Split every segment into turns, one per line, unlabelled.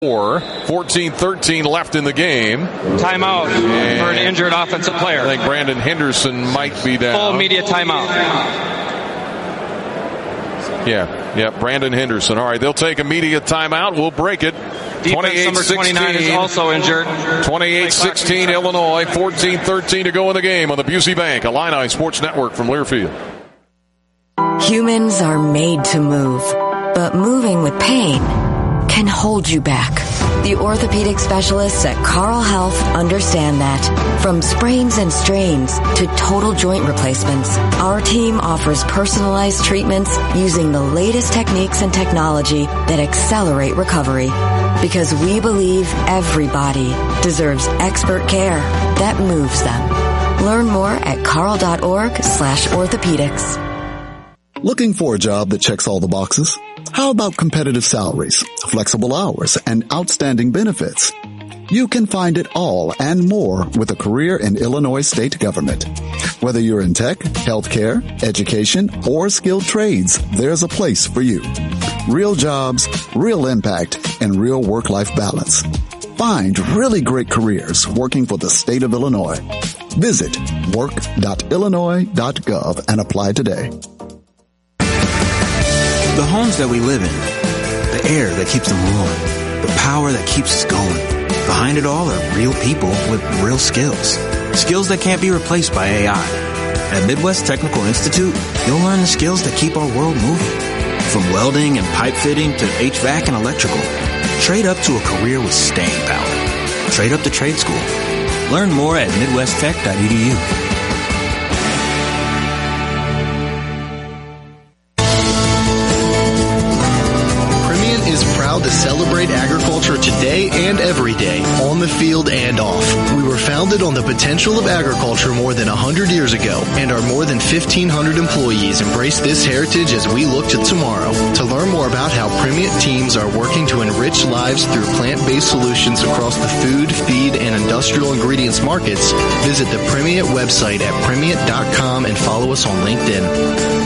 14-13 left in the game.
Timeout for an injured offensive player.
I think Brandon Henderson might be down.
Full media timeout.
Yeah, Brandon Henderson. All right, they'll take a media timeout. We'll break it.
Defense number 29 is also injured.
28-16 Illinois. 14-13 to go in the game on the Busey Bank Illini Sports Network from Learfield.
Humans are made to move, but moving with pain can hold you back. The orthopedic specialists at Carl Health understand that. From sprains and strains to total joint replacements, our team offers personalized treatments using the latest techniques and technology that accelerate recovery. Because we believe everybody deserves expert care that moves them. Learn more at carl.org/orthopedics.
Looking for a job that checks all the boxes? How about competitive salaries, flexible hours, and outstanding benefits? You can find it all and more with a career in Illinois state government. Whether you're in tech, healthcare, education, or skilled trades, there's a place for you. Real jobs, real impact, and real work-life balance. Find really great careers working for the state of Illinois. Visit work.illinois.gov and apply today.
The homes that we live in, the air that keeps them warm, the power that keeps us going. Behind it all are real people with real skills. Skills that can't be replaced by AI. At Midwest Technical Institute, you'll learn the skills that keep our world moving. From welding and pipe fitting to HVAC and electrical. Trade up to a career with staying power. Trade up to trade school. Learn more at midwesttech.edu.
To celebrate agriculture today and every day, on the field and off. We were founded on the potential of agriculture more than 100 years ago, and our more than 1,500 employees embrace this heritage as we look to tomorrow. To learn more about how Primient teams are working to enrich lives through plant-based solutions across the food, feed, and industrial ingredients markets, visit the Primient website at primient.com and follow us on LinkedIn.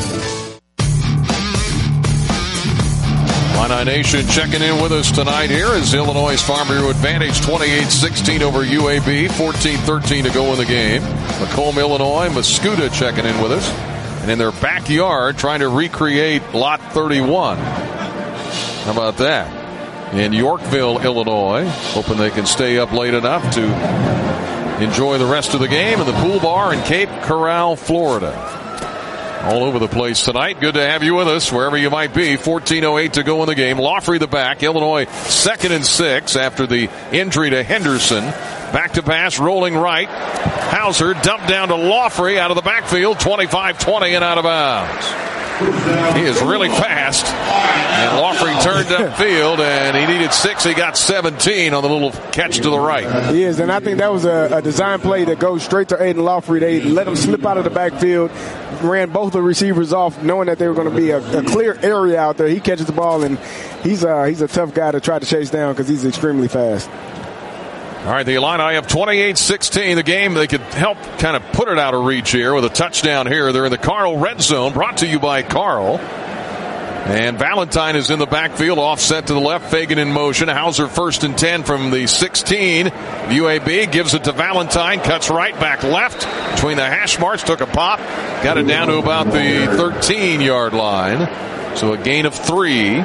Illini Nation checking in with us tonight here as Illinois' Farm Bureau advantage 28-16 over UAB, 14-13 to go in the game. Macomb, Illinois, Mascoutah checking in with us. And in their backyard trying to recreate Lot 31. How about that? In Yorkville, Illinois, hoping they can stay up late enough to enjoy the rest of the game in the pool bar in Cape Coral, Florida. All over the place tonight. Good to have you with us wherever you might be. 14:08 to go in the game. Laughley the back. Illinois 2nd and 6 after the injury to Henderson. Back to pass, rolling right. Hauser dumped down to Laughley out of the backfield. 25-20 and out of bounds. He is really fast. And Laughley turned upfield, and he needed 6. He got 17 on the little catch to the right.
He is, and I think that was a design play that goes straight to Aiden Laughley. They let him slip out of the backfield, ran both the receivers off, knowing that they were going to be a clear area out there. He catches the ball, and he's a tough guy to try to chase down because he's extremely fast.
All right, the Illini have 28-16. The game, they could help kind of put it out of reach here with a touchdown here. They're in the Carl red zone, brought to you by Carl. And Valentine is in the backfield, offset to the left, Fagan in motion. Hauser 1st and 10 from the 16. UAB gives it to Valentine, cuts right, back left between the hash marks, took a pop, got it down to about the 13-yard line. So a gain of 3.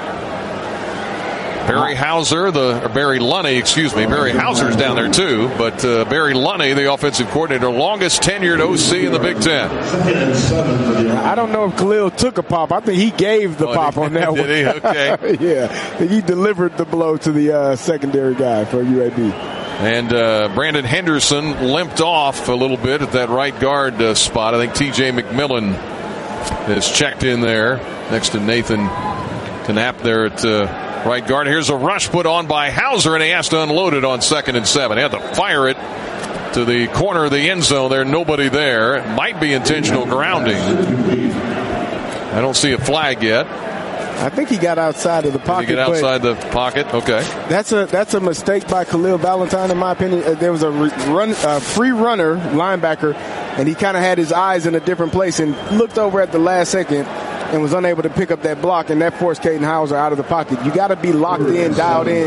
Barry Lunney, Barry Hauser's down there too, but Barry Lunney, the offensive coordinator, longest tenured OC in the Big Ten.
I don't know if Khalil took a pop. I think he gave the pop on that one.
Did he? Okay.
Yeah, he delivered the blow to the secondary guy for UAB.
And Brandon Henderson limped off a little bit at that right guard spot. I think T.J. McMillan is checked in there next to Nathan Knapp there at right guard. Here's a rush put on by Hauser, and he has to unload it on 2nd and 7. He had to fire it to the corner of the end zone. There's nobody there. It might be intentional grounding. I don't see a flag yet.
I think he got outside of the pocket.
Did he get outside the pocket? Okay.
That's a mistake by Khalil Valentine, in my opinion. There was a free runner, linebacker, and he kind of had his eyes in a different place and looked over at the last second and was unable to pick up that block, and that forced Caden Hauser out of the pocket. You got to be locked in, dialed in,